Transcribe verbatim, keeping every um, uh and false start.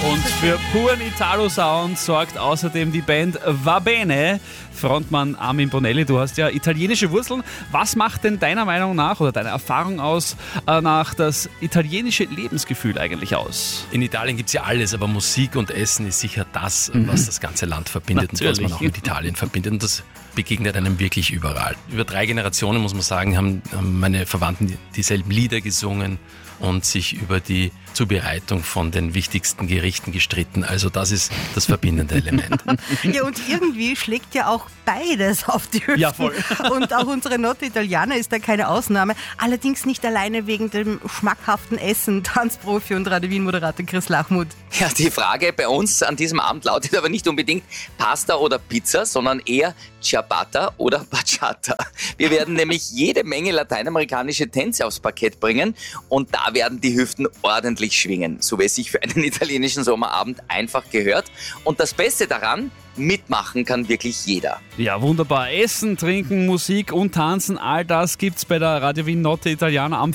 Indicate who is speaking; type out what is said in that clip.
Speaker 1: Und für puren Italo-Sound sorgt außerdem die Band Va Bene. Frontmann Armin Bonelli, du hast ja italienische Wurzeln. Was macht denn deiner Meinung nach oder deiner Erfahrung aus äh, nach das italienische Lebensgefühl eigentlich aus?
Speaker 2: In Italien gibt es ja alles, aber Musik und Essen ist sicher das, mhm. was das ganze Land verbindet
Speaker 1: Natürlich.
Speaker 2: und was man auch mit Italien verbindet. Und das begegnet einem wirklich überall. Über drei Generationen, muss man sagen, haben, haben meine Verwandten dieselben Lieder gesungen und sich über die Zubereitung von den wichtigsten Gerichten gestritten. Also das ist das verbindende Element.
Speaker 3: Ja, und irgendwie schlägt ja auch beides auf die Hüften.
Speaker 1: Ja, voll.
Speaker 3: Und auch unsere Notte Italiener ist da keine Ausnahme. Allerdings nicht alleine wegen dem schmackhaften Essen. Tanzprofi und Radio Wien-Moderator Chris Lachmuth.
Speaker 4: Ja, die Frage bei uns an diesem Abend lautet aber nicht unbedingt Pasta oder Pizza, sondern eher Ciabatta oder Bachata. Wir werden nämlich jede Menge lateinamerikanische Tänze aufs Parkett bringen und da werden die Hüften ordentlich schwingen, so wie es sich für einen italienischen Sommerabend einfach gehört. Und das Beste daran, mitmachen kann wirklich jeder.
Speaker 1: Ja, wunderbar. Essen, Trinken, Musik und Tanzen, all das gibt's bei der Radio Wien Notte Italiener am